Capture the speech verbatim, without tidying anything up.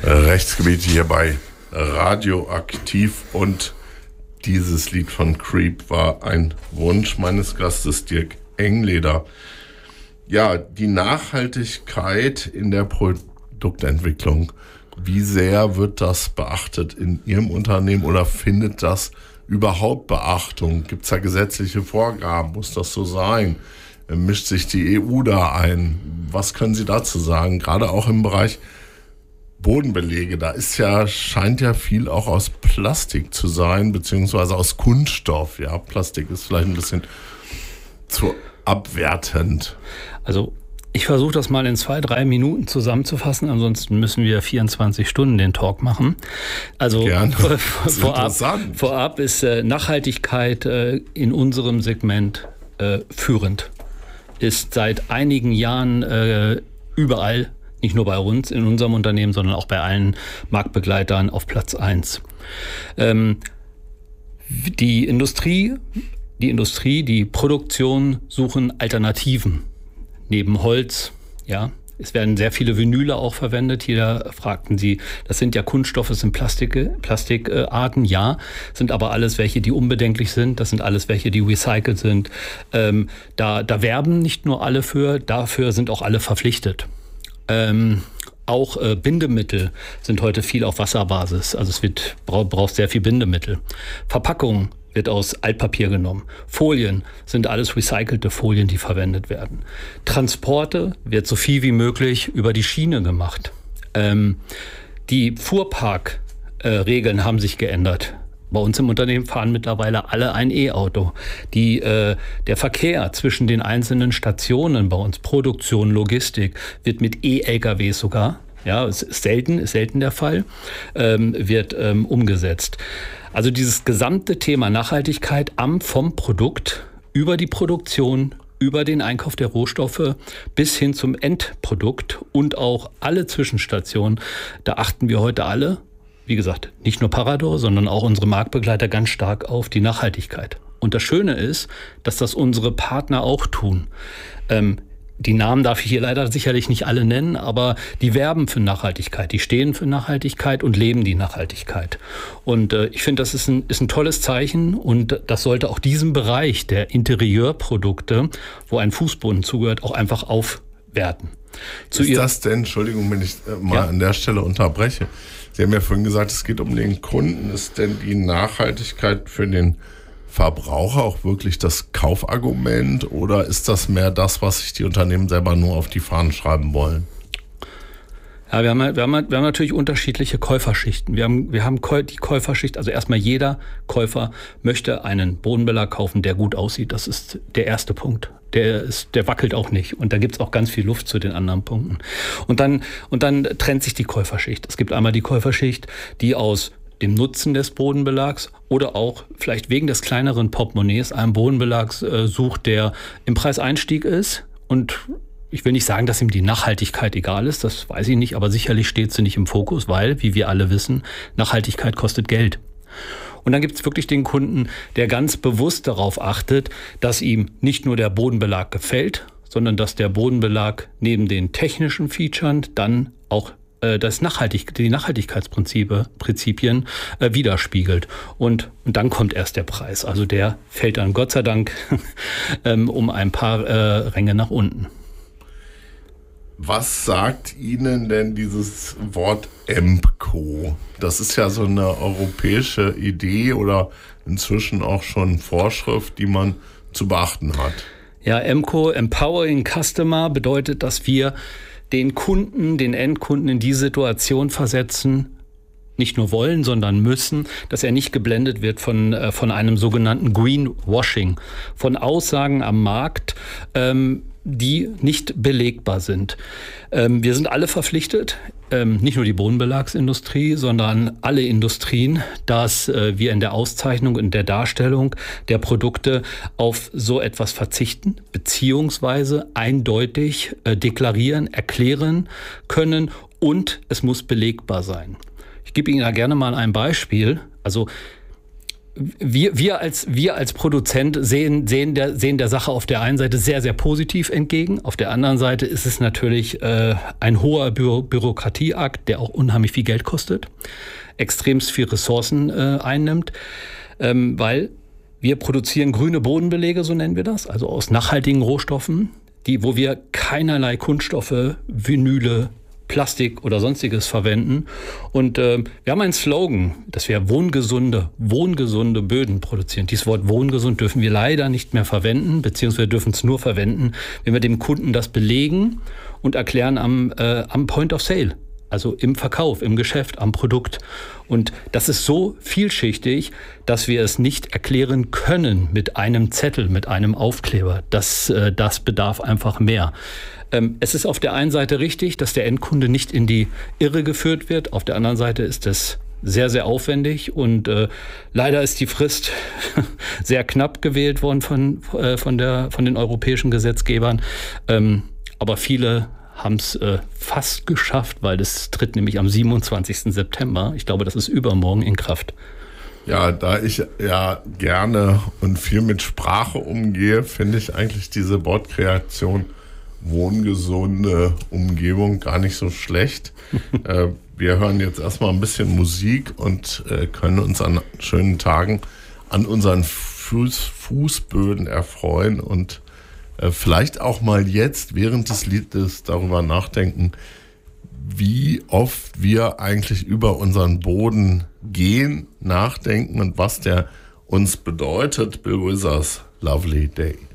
Rechtsgebiet hier bei Radioaktiv und dieses Lied von Creep war ein Wunsch meines Gastes Dirk Engleder. Ja, die Nachhaltigkeit in der Produktentwicklung, wie sehr wird das beachtet in Ihrem Unternehmen oder findet das überhaupt Beachtung? Gibt es da gesetzliche Vorgaben? Muss das so sein? Mischt sich die E U da ein? Was können Sie dazu sagen? Gerade auch im Bereich Bodenbelege, da ist ja, scheint ja viel auch aus Plastik zu sein, beziehungsweise aus Kunststoff. Ja, Plastik ist vielleicht ein bisschen zu abwertend. Also ich versuche das mal in zwei, drei Minuten zusammenzufassen, ansonsten müssen wir vierundzwanzig Stunden den Talk machen. Also vor, vorab, vorab ist äh, Nachhaltigkeit äh, in unserem Segment äh, führend. Ist seit einigen Jahren äh, überall, nicht nur bei uns in unserem Unternehmen, sondern auch bei allen Marktbegleitern auf Platz eins. Ähm, die Industrie, die Industrie, die Produktion suchen Alternativen. Neben Holz, ja. Es werden sehr viele Vinyle auch verwendet. Hier fragten Sie, das sind ja Kunststoffe, das sind Plastik, Plastikarten, ja, sind aber alles welche, die unbedenklich sind. Das sind alles welche, die recycelt sind. Ähm, da, da werben nicht nur alle für, dafür sind auch alle verpflichtet. Ähm, auch äh, Bindemittel sind heute viel auf Wasserbasis. Also es wird braucht braucht sehr viel Bindemittel. Verpackung wird aus Altpapier genommen. Folien sind alles recycelte Folien, die verwendet werden. Transporte wird so viel wie möglich über die Schiene gemacht. Ähm, die Fuhrparkregeln äh, haben sich geändert. Bei uns im Unternehmen fahren mittlerweile alle ein E-Auto. Die, äh, der Verkehr zwischen den einzelnen Stationen bei uns, Produktion, Logistik, wird mit E-L K Ws sogar, ja, es ist selten, ist selten der Fall, ähm, wird ähm, umgesetzt. Also dieses gesamte Thema Nachhaltigkeit am vom Produkt über die Produktion, über den Einkauf der Rohstoffe bis hin zum Endprodukt und auch alle Zwischenstationen, da achten wir heute alle, wie gesagt, nicht nur Parador, sondern auch unsere Marktbegleiter ganz stark auf die Nachhaltigkeit. Und das Schöne ist, dass das unsere Partner auch tun. Ähm, die Namen darf ich hier leider sicherlich nicht alle nennen, aber die werben für Nachhaltigkeit, die stehen für Nachhaltigkeit und leben die Nachhaltigkeit. Und äh, ich finde, das ist ein, ist ein tolles Zeichen und das sollte auch diesem Bereich der Interieurprodukte, wo ein Fußboden zugehört, auch einfach aufwerten. Zu ist das denn, Entschuldigung, wenn ich äh, mal ja. an der Stelle unterbreche, Sie haben ja vorhin gesagt, es geht um den Kunden. Ist denn die Nachhaltigkeit für den Verbraucher auch wirklich das Kaufargument oder ist das mehr das, was sich die Unternehmen selber nur auf die Fahnen schreiben wollen? Ja, wir haben, wir haben, wir haben natürlich unterschiedliche Käuferschichten. Wir haben, wir haben die Käuferschicht, also erstmal jeder Käufer möchte einen Bodenbelag kaufen, der gut aussieht. Das ist der erste Punkt. Der ist, der wackelt auch nicht. Und da gibt's auch ganz viel Luft zu den anderen Punkten. Und dann, und dann trennt sich die Käuferschicht. Es gibt einmal die Käuferschicht, die aus dem Nutzen des Bodenbelags oder auch vielleicht wegen des kleineren Portemonnaies einen Bodenbelag äh, sucht, der im Preiseinstieg ist. Und ich will nicht sagen, dass ihm die Nachhaltigkeit egal ist, das weiß ich nicht, aber sicherlich steht sie nicht im Fokus, weil, wie wir alle wissen, Nachhaltigkeit kostet Geld. Und dann gibt es wirklich den Kunden, der ganz bewusst darauf achtet, dass ihm nicht nur der Bodenbelag gefällt, sondern dass der Bodenbelag neben den technischen Features dann auch äh, das Nachhaltig- die Nachhaltigkeitsprinzipien äh, widerspiegelt. Und, und dann kommt erst der Preis. Also der fällt dann Gott sei Dank ähm, um ein paar äh, Ränge nach unten. Was sagt Ihnen denn dieses Wort EMCO? Das ist ja so eine europäische Idee oder inzwischen auch schon Vorschrift, die man zu beachten hat. Ja, EMCO, Empowering Customer, bedeutet, dass wir den Kunden, den Endkunden in die Situation versetzen, nicht nur wollen, sondern müssen, dass er nicht geblendet wird von, äh, von einem sogenannten Greenwashing, von Aussagen am Markt, ähm, die nicht belegbar sind. Ähm, wir sind alle verpflichtet, ähm, nicht nur die Bodenbelagsindustrie, sondern alle Industrien, dass äh, wir in der Auszeichnung, in der Darstellung der Produkte auf so etwas verzichten, beziehungsweise eindeutig äh, deklarieren, erklären können und es muss belegbar sein. Ich gebe Ihnen da gerne mal ein Beispiel. Also wir, wir, als, wir als Produzent sehen, sehen, der, sehen der Sache auf der einen Seite sehr, sehr positiv entgegen. Auf der anderen Seite ist es natürlich äh, ein hoher Bü- Bürokratieakt, der auch unheimlich viel Geld kostet, extremst viel Ressourcen äh, einnimmt, ähm, weil wir produzieren grüne Bodenbelege, so nennen wir das, also aus nachhaltigen Rohstoffen, die, wo wir keinerlei Kunststoffe, Vinyle, Plastik oder sonstiges verwenden. Und äh, wir haben einen Slogan, dass wir wohngesunde, wohngesunde Böden produzieren. Dieses Wort wohngesund dürfen wir leider nicht mehr verwenden, beziehungsweise dürfen es nur verwenden, wenn wir dem Kunden das belegen und erklären am, äh, am Point of Sale. Also im Verkauf, im Geschäft, am Produkt. Und das ist so vielschichtig, dass wir es nicht erklären können mit einem Zettel, mit einem Aufkleber. Das, äh, das bedarf einfach mehr. Ähm, es ist auf der einen Seite richtig, dass der Endkunde nicht in die Irre geführt wird. Auf der anderen Seite ist es sehr, sehr aufwendig. Und äh, leider ist die Frist sehr knapp gewählt worden von, äh, von, der, von den europäischen Gesetzgebern. Ähm, aber viele haben es äh, fast geschafft, weil das tritt nämlich am siebenundzwanzigsten September, ich glaube, das ist übermorgen, in Kraft. Ja, da ich ja gerne und viel mit Sprache umgehe, finde ich eigentlich diese Wortkreation wohngesunde Umgebung gar nicht so schlecht. äh, wir hören jetzt erstmal ein bisschen Musik und äh, können uns an schönen Tagen an unseren Fuß, Fußböden erfreuen und vielleicht auch mal jetzt während des Liedes darüber nachdenken, wie oft wir eigentlich über unseren Boden gehen, nachdenken und was der uns bedeutet. Bill Withers, Lovely Day.